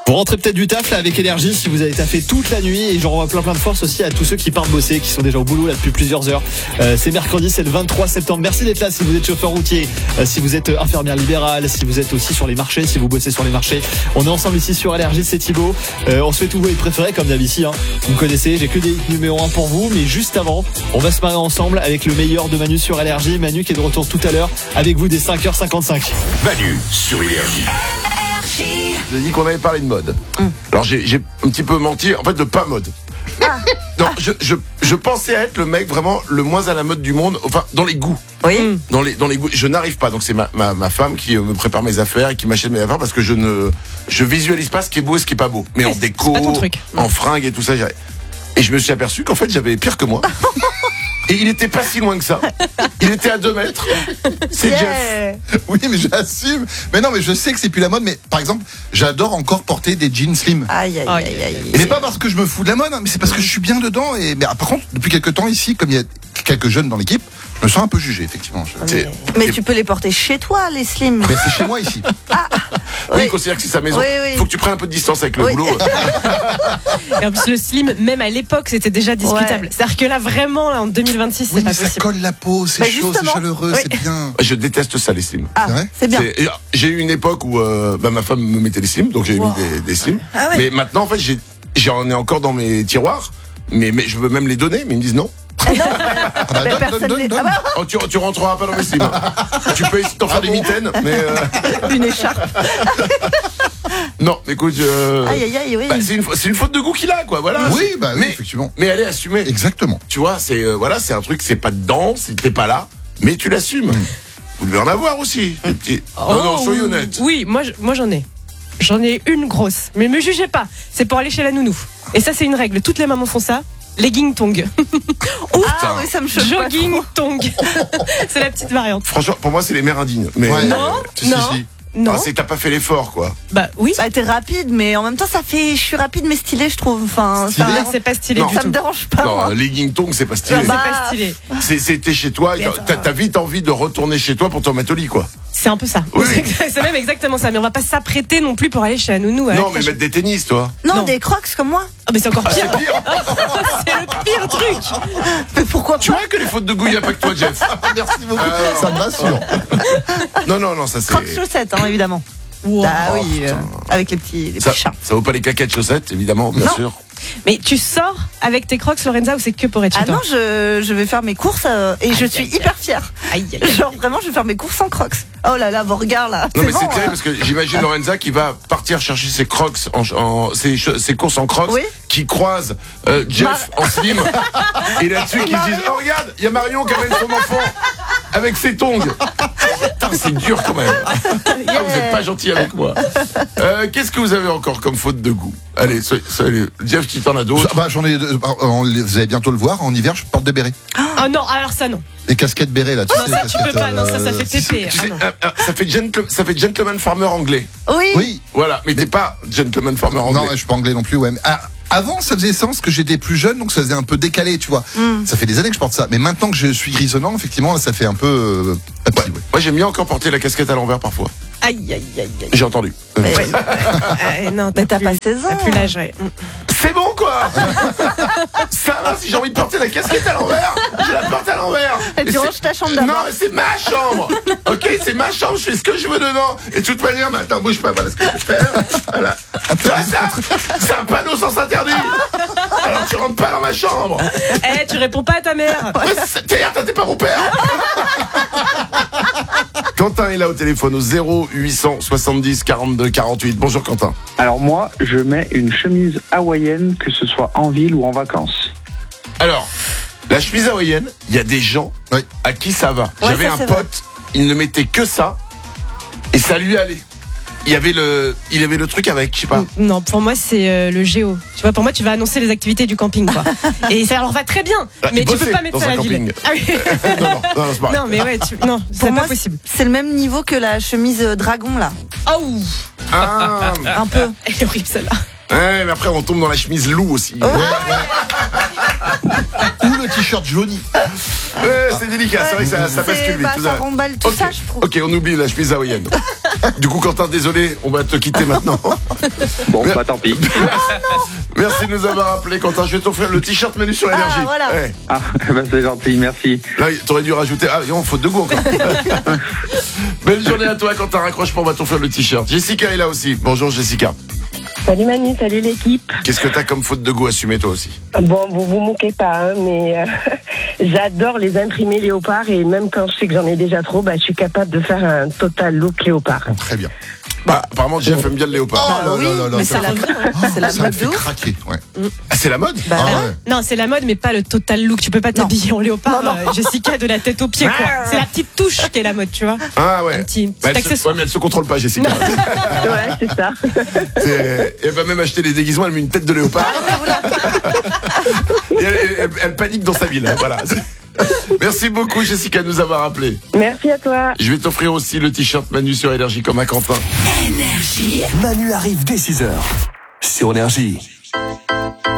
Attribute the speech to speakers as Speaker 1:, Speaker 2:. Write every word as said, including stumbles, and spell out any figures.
Speaker 1: Vous rentrez peut-être du taf là avec énergie si vous avez taffé toute la nuit, et j'en renvoie plein plein de force aussi à tous ceux qui partent bosser, qui sont déjà au boulot là depuis plusieurs heures. Euh, c'est mercredi, c'est le vingt-trois septembre. Merci d'être là si vous êtes chauffeur routier, euh, si vous êtes infirmière libérale, si vous êtes aussi sur les marchés, si vous bossez sur les marchés. On est ensemble ici sur Énergie, c'est Thibaut. Euh, on se fait tous vos hits préférés comme d'habitude. Hein. Vous me connaissez, j'ai que des hits numéro un pour vous, mais juste avant, on va se marrer ensemble avec le meilleur de Manu sur Énergie. Manu qui est de retour tout à l'heure avec vous dès cinq heures cinquante-cinq.
Speaker 2: Manu sur Énergie.
Speaker 3: J'ai dit qu'on avait parlé de mode. Mm. Alors j'ai, j'ai un petit peu menti, en fait de pas mode.
Speaker 4: Ah.
Speaker 3: Non, je, je, je pensais être le mec vraiment le moins à la mode du monde, enfin dans les goûts.
Speaker 4: Oui.
Speaker 3: Dans les, dans les goûts, je n'arrive pas. Donc c'est ma, ma, ma femme qui me prépare mes affaires et qui m'achète mes affaires parce que je ne, je visualise pas ce qui est beau et ce qui est pas beau. Mais en déco, en fringues et tout ça. J'ai... Et je me suis aperçu qu'en fait j'avais pire que moi. Et il était pas si loin que ça. Il était à deux mètres. C'est yeah. Jeff.
Speaker 5: Oui, mais j'assume. Mais non, mais je sais que c'est plus la mode. Mais par exemple, j'adore encore porter des jeans slim.
Speaker 4: Aïe, aïe, aïe, aïe.
Speaker 5: Et c'est pas parce que je me fous de la mode, hein, mais c'est parce que je suis bien dedans. Et mais ah, par contre, depuis quelques temps ici, comme il y a quelques jeunes dans l'équipe, je me sens un peu jugé, effectivement.
Speaker 4: Mais, mais tu peux les porter chez toi, les slims.
Speaker 5: Mais c'est chez moi ici.
Speaker 4: Ah,
Speaker 3: oui, oui, il considère que c'est sa maison. Il oui, oui. faut que tu prennes un peu de distance avec le oui. boulot.
Speaker 6: Et en plus, le slim, même à l'époque, c'était déjà discutable. Ouais. C'est-à-dire que là, vraiment, là, en deux mille vingt-six, c'est
Speaker 5: oui,
Speaker 6: pas
Speaker 5: mais
Speaker 6: possible.
Speaker 5: Ça colle la peau, c'est bah, chaud, c'est chaleureux, oui. C'est bien.
Speaker 3: Je déteste ça, les slims.
Speaker 4: Ah, c'est vrai c'est bien.
Speaker 3: C'est, j'ai eu une époque où euh, bah, ma femme me mettait les slims, donc j'ai wow. mis des, des slims. Ah, ouais. Mais maintenant, en fait, j'ai, j'en ai encore dans mes tiroirs, mais, mais je veux même les donner, mais ils me disent non.
Speaker 4: Ah non, ah bah, donne, donne, donne, donne. Ah bah.
Speaker 3: Oh, tu, tu rentreras pas dans mes slims. Tu peux essayer de t'en faire ah des bon. mitaines, mais
Speaker 4: euh... une écharpe.
Speaker 3: Non, écoute, euh...
Speaker 4: aïe, aïe, aïe, oui.
Speaker 3: bah, c'est, une, c'est une faute de goût qu'il a, quoi. Voilà.
Speaker 5: Oui, bah oui,
Speaker 3: mais,
Speaker 5: effectivement.
Speaker 3: Mais elle est assumée.
Speaker 5: Exactement.
Speaker 3: Tu vois, c'est euh, voilà, c'est un truc, c'est pas dedans, t'es pas là, mais tu l'assumes. Mm. Vous devez en avoir aussi. Mm. Petits... Oh, non, non, soyez honnête.
Speaker 6: Oui, moi, moi j'en ai. J'en ai une grosse, mais me jugez pas. C'est pour aller chez la nounou. Et ça, c'est une règle. Toutes les mamans font ça. Legging tong.
Speaker 4: Oh, ah oui, ça me choque.
Speaker 6: Jogging tong. C'est la petite variante.
Speaker 3: Franchement, pour moi, c'est les mères indignes. Mais
Speaker 6: ouais. Non,
Speaker 3: euh, si,
Speaker 6: non.
Speaker 3: Si, si.
Speaker 6: Non.
Speaker 3: Ah, c'est que t'as pas fait l'effort, quoi.
Speaker 6: Bah oui.
Speaker 4: Bah t'es rapide, mais en même temps ça fait, je suis rapide mais stylé, je trouve. Enfin,
Speaker 6: stylé. Ça, c'est pas stylé.
Speaker 3: Non.
Speaker 6: Du
Speaker 4: ça
Speaker 6: tout.
Speaker 4: me dérange pas.
Speaker 3: Non,
Speaker 4: moi.
Speaker 3: legging tong, c'est pas stylé.
Speaker 6: Bah, c'est pas stylé.
Speaker 3: C'est, c'est t'es chez toi, t'as, t'as vite envie de retourner chez toi pour te remettre au lit, quoi.
Speaker 6: C'est un peu ça.
Speaker 3: Oui.
Speaker 6: C'est même exactement ça. Mais on va pas s'apprêter non plus pour aller chez la nounou.
Speaker 3: Non, mais mettre des tennis, toi.
Speaker 4: Non,
Speaker 6: non.
Speaker 4: des crocs comme moi.
Speaker 6: Ah, mais c'est encore pire.
Speaker 3: Ah, c'est pire.
Speaker 6: C'est le pire truc.
Speaker 4: Mais pourquoi pas?
Speaker 3: Tu vois que les fautes de goût, y a pas que toi, Jeff.
Speaker 5: Merci beaucoup. Euh, ça me rassure.
Speaker 3: Non, non, non, ça c'est.
Speaker 4: Crocs chaussettes, hein, évidemment. Wow. Ah oui, euh, avec les petits, les
Speaker 3: ça,
Speaker 4: petits chats.
Speaker 3: Ça vaut pas les claquettes chaussettes, évidemment, bien
Speaker 4: non.
Speaker 3: sûr.
Speaker 6: Mais tu sors avec tes Crocs, Lorenza, ou c'est que pour être chez
Speaker 4: ah
Speaker 6: toi?
Speaker 4: Ah non, je, je vais faire mes courses euh, et aïe, je suis aïe, hyper fière.
Speaker 6: Aïe, aïe, aïe.
Speaker 4: Genre vraiment, je vais faire mes courses en Crocs. Oh là là, vos regards là.
Speaker 3: Non
Speaker 4: c'est
Speaker 3: mais
Speaker 4: bon,
Speaker 3: c'est terrible
Speaker 4: hein.
Speaker 3: parce que j'imagine Lorenza qui va partir chercher ses Crocs, en, en ses, ses courses en Crocs,
Speaker 4: oui.
Speaker 3: qui croise euh, Jeff Mar- en slim et là-dessus qui se disent oh regarde, il y a Marion qui amène son enfant avec ses tongs. Putain, c'est dur quand même. Yeah. Ah, vous êtes pas gentil avec moi. Euh, qu'est-ce que vous avez encore comme faute de goût? Allez, soyez, soyez, Jeff, tu t'en as d'autres?
Speaker 5: Bah, j'en ai. Vous allez bientôt le voir. En hiver, je porte des bérets.
Speaker 6: Ah oh non, alors ça non.
Speaker 5: Des casquettes bérets là. Tu
Speaker 6: non,
Speaker 5: sais,
Speaker 6: ça tu peux pas. Non, ça, ça fait pépé.
Speaker 3: Tu sais, euh, euh, ça fait gentle, ça fait gentleman farmer anglais.
Speaker 4: Oui.
Speaker 5: Oui.
Speaker 3: Voilà, mais, mais t'es pas gentleman farmer anglais.
Speaker 5: Non, je suis pas anglais non plus. Ouais. Mais, ah, avant, ça faisait sens que j'étais plus jeune, donc ça faisait un peu décalé, tu vois. Mm. Ça fait des années que je porte ça. Mais maintenant que je suis grisonnant, effectivement, ça fait un peu. Euh,
Speaker 3: ouais. Ouais. Moi, j'aime bien encore porter la casquette à l'envers parfois.
Speaker 6: Aïe, aïe, aïe, aïe.
Speaker 3: J'ai entendu.
Speaker 4: Mais, ouais. euh, non, mais t'as pas seize ans.
Speaker 6: T'as plus l'âge, ouais.
Speaker 3: C'est bon, quoi. Ça va, si j'ai envie de porter la casquette à l'envers, je la porte à l'envers.
Speaker 4: Et tu ranges ta chambre d'abord.
Speaker 3: Non, mais c'est ma chambre. Ok, c'est ma chambre, je fais ce que je veux dedans. Et de toute manière, mais attends, bouge pas, voilà ce que je vais faire. Voilà. Tu vois ça? C'est un panneau sans interdit. Alors tu rentres pas dans ma chambre.
Speaker 6: Eh, hey, tu réponds pas à ta mère.
Speaker 3: T'es t'es pas mon père. Quentin est là au téléphone au zéro huit cent soixante-dix quarante-deux quarante-huit. Bonjour Quentin.
Speaker 7: Alors moi, je mets une chemise hawaïenne, que ce soit en ville ou en vacances.
Speaker 3: Alors, la chemise hawaïenne, il y a des gens oui. à qui ça va.
Speaker 4: Ouais,
Speaker 3: J'avais
Speaker 4: ça,
Speaker 3: un pote, vrai. Il ne mettait que ça et ça lui allait. Il y avait le, il avait le truc avec, je sais pas.
Speaker 6: Non, pour moi c'est euh, le géo. Tu vois, pour moi tu vas annoncer les activités du camping, quoi. Et ça leur va très bien,
Speaker 3: ah,
Speaker 6: mais tu peux pas mettre ça à la
Speaker 3: camping.
Speaker 6: ville. Ah oui.
Speaker 3: non, non, non, c'est pas
Speaker 6: non, mais ouais, tu... non, c'est pas
Speaker 4: moi,
Speaker 6: possible.
Speaker 4: C'est le même niveau que la chemise dragon là.
Speaker 6: Oh.
Speaker 3: Ah,
Speaker 4: un peu.
Speaker 6: Elle est horrible celle-là.
Speaker 3: Ouais, mais après on tombe dans la chemise loup aussi.
Speaker 4: Oh.
Speaker 5: Ouais, ouais. le t-shirt jauni.
Speaker 3: Ouais, c'est délicat, c'est vrai que ça, ça bascule vite.
Speaker 4: Bah,
Speaker 3: tout
Speaker 4: ça
Speaker 3: ça.
Speaker 4: remballe tout
Speaker 3: Ok.
Speaker 4: ça, je trouve.
Speaker 3: Ok, on oublie la chemise hawaïenne. Du coup, Quentin, désolé, on va te quitter maintenant.
Speaker 7: Bon, bah tant pis.
Speaker 3: Merci de nous avoir appelé, Quentin. Je vais t'offrir le t-shirt Manu sur énergie.
Speaker 4: Ah, voilà.
Speaker 3: Ouais.
Speaker 7: Ah, bah c'est gentil, merci.
Speaker 3: Là, t'aurais dû rajouter. Ah, non, faute de goût encore. Belle journée à toi, Quentin. Raccroche pas, on va t'offrir le t-shirt. Jessica est là aussi. Bonjour, Jessica.
Speaker 8: Salut Manu, salut l'équipe.
Speaker 3: Qu'est-ce que t'as comme faute de goût assumée, toi aussi?
Speaker 8: Bon, vous vous moquez pas, hein, mais euh, j'adore les imprimés léopard et même quand je sais que j'en ai déjà trop, bah, je suis capable de faire un total look léopard.
Speaker 5: Très bien.
Speaker 3: Bah, apparemment, Jeff aime bien le léopard.
Speaker 5: Oh là
Speaker 4: oui,
Speaker 5: là là là,
Speaker 4: mais
Speaker 5: ça
Speaker 4: c'est la
Speaker 5: fait-
Speaker 4: mode, hein. C'est la
Speaker 5: ça me
Speaker 4: mode
Speaker 5: fait
Speaker 4: de ouf.
Speaker 5: craquer. Ouais.
Speaker 3: Ah, c'est la mode?
Speaker 4: Bah,
Speaker 5: Ah
Speaker 4: ouais.
Speaker 5: ouais.
Speaker 6: Non, c'est la mode, mais pas le total look. Tu peux pas t'habiller en léopard, euh, Jessica, de la tête aux pieds, quoi. C'est la petite touche qui est la mode, tu vois.
Speaker 3: Ah ouais.
Speaker 6: Un petit, petit
Speaker 3: Bah, elle se...
Speaker 6: accessoire.
Speaker 3: ouais, mais elle se contrôle pas, Jessica.
Speaker 8: Ouais, c'est ça.
Speaker 3: C'est- Elle va même acheter les déguisements, elle met une tête de léopard. Et elle, elle- elle panique dans sa ville. hein, Voilà. Merci beaucoup, Jessica, de nous avoir appelé.
Speaker 8: Merci à toi.
Speaker 3: Je vais t'offrir aussi le t-shirt Manu sur Énergie comme à Quentin.
Speaker 2: Manu arrive dès six heures sur Énergie.